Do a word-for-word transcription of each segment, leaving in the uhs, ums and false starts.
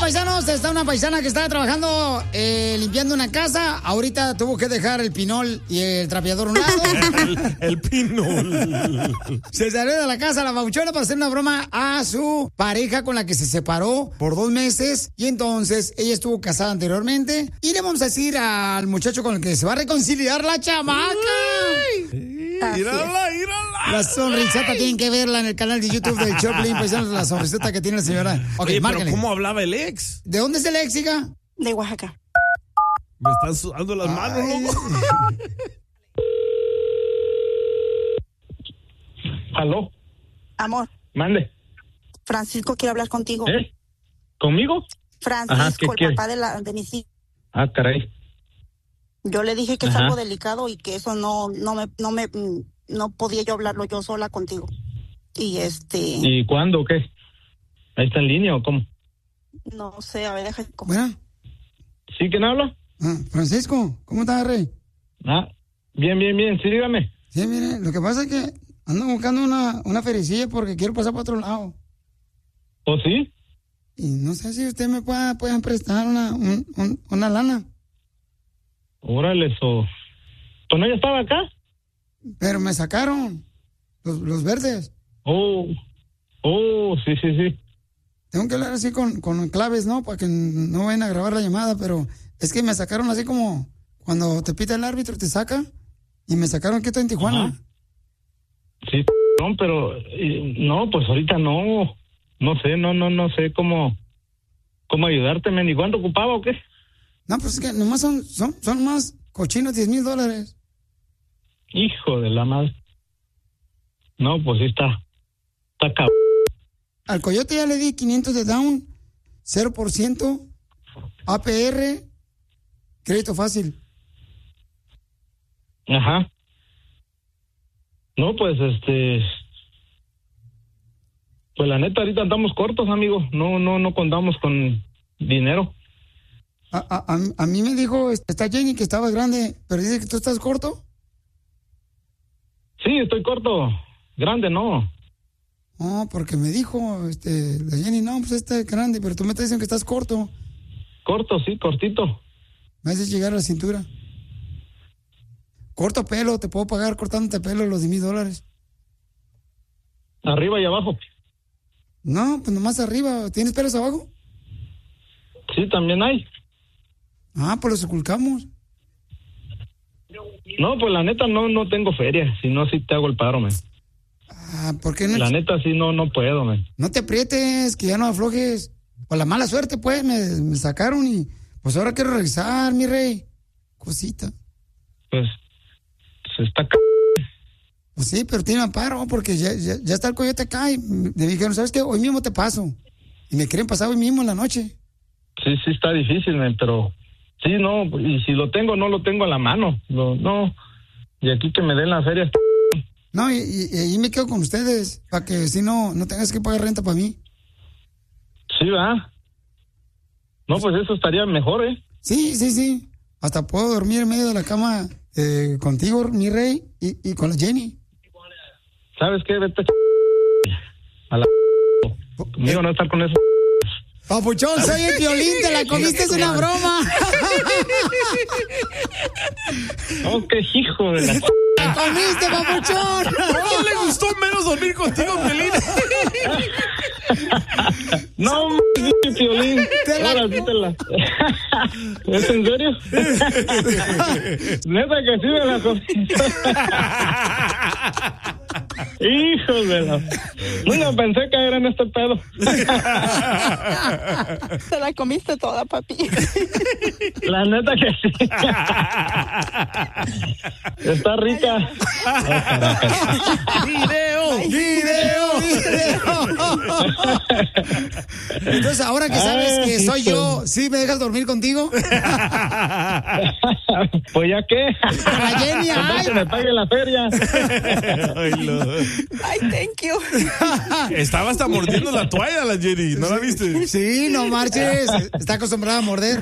paisanos, está una paisana que estaba trabajando eh, limpiando una casa. Ahorita tuvo que dejar el pinol y el trapeador a un lado. el, el pinol. Se salió de la casa la babuchona para hacer una broma a su pareja con la que se separó por dos meses. Y entonces ella estuvo casada anteriormente. Y le vamos a decir al muchacho con el que se va a reconciliar la chamaca. ¡Mírala, mírala! La sonrisota tienen que verla en el canal de YouTube del Choplin, paisanos, la sonrisota que tiene la señora. Ok, Oye, márcale. pero ¿cómo hablaba el ex? ¿De dónde es el ex, hija? De Oaxaca. Me están sudando las manos, Ay. loco. ¿Aló? Amor, Mande. Francisco quiere hablar contigo. ¿Eh? ¿Conmigo? Francisco, Ajá, ¿qué el quiere? papá de, la, de mis hijos. Ah, caray. Yo le dije que es Ajá. algo delicado y que eso no, no me, no me, no podía yo hablarlo yo sola contigo. Y este, ¿Y cuándo o qué? ¿Ahí está en línea o cómo? no sé, a ver, deja. Bueno, ¿Sí? ¿Quién habla? ah, Francisco, ¿cómo estás, Rey? Ah, bien, bien, bien. Sí, dígame. Sí, mire, lo que pasa es que ando buscando una, una fericilla porque quiero pasar para otro lado. ¿O sí? Y no sé si usted me pueda, pueda prestar una, un- un- una lana. Órale, eso. ¿Pues no ya estaba acá? Pero me sacaron los, los verdes. Oh, oh, sí, sí, sí. Tengo que hablar así con, con claves, ¿no? Para que no vayan a grabar la llamada, pero es que me sacaron así como cuando te pita el árbitro, te saca. Y me sacaron que estoy en Tijuana. Ajá. Sí, no, pero eh, no, pues ahorita no. No sé, no, no, no sé cómo cómo ayudarte, men. ¿Y cuánto ocupaba o qué? No, pues es que nomás son, son, son más cochinos diez mil dólares. Hijo de la madre. No, pues sí está. Está cabrón. Al Coyote ya le di quinientos de down, cero por ciento, A P R, crédito fácil. Ajá. No, pues este. Pues la neta, ahorita andamos cortos, amigo. No, no, no contamos con dinero. A, a, a, a mí me dijo, está Jenny, que estabas grande, pero dice que tú estás corto. Sí, estoy corto. Grande, no. No, porque me dijo, este, la Jenny, no, pues está grande, pero tú me estás diciendo que estás corto. Corto, sí, cortito. Me haces llegar a la cintura. Corto pelo, te puedo pagar cortándote pelo los diez mil dólares. Arriba y abajo. No, pues nomás arriba. ¿Tienes pelos abajo? Sí, también hay. Ah, pues los ocultamos. No, pues la neta no, no tengo feria. Si no, sí te hago el paro, man. Ah, ¿por qué no? La neta sí no, no puedo, man. No te aprietes, que ya no aflojes. Por la mala suerte, pues, me, me sacaron y pues ahora quiero regresar, mi rey. Cosita. Pues se está c... Pues sí, pero tiene amparo porque ya, ya, ya está el Coyote acá y me dijeron, ¿sabes qué? Hoy mismo te paso. Y me quieren pasar hoy mismo en la noche. Sí, sí está difícil, man, pero sí, no, y si lo tengo, no lo tengo a la mano. Lo, no, y aquí que me den la feria. No, y, y, y ahí me quedo con ustedes, para que si no, no tengas que pagar renta para mí. Sí, va. No, pues eso estaría mejor, ¿eh? Sí, sí, sí. Hasta puedo dormir en medio de la cama eh, contigo, mi rey, y, y con la Jenny. ¿Sabes qué? Vete a la... Conmigo no estar con eso. Papuchón, soy el Piolín, te la comiste, es una broma. Oh, qué hijo de la... ¡Te comiste, papuchón! ¿No le gustó menos dormir contigo, Pelín? No, m***, Piolín. Te la- Ahora sí te la... ¿Es en serio? Neta que sí me la comí. Hijo de la... Nunca pensé que era en este pedo. Te la comiste toda, papi. La neta que sí. Está rica. ¡Video! ¡Video! ¡Video! Entonces, ahora que sabes que soy yo, ¿sí me dejas dormir contigo? Pues ya qué. A la Jenny, ay. Que me pague la feria. Ay, no. Ay, thank you. Estaba hasta mordiendo la toalla la Jenny, ¿no la viste? Sí, no marches. Está acostumbrada a morder.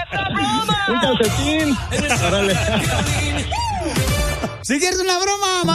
Un calcetín. Órale. Si quieres una broma,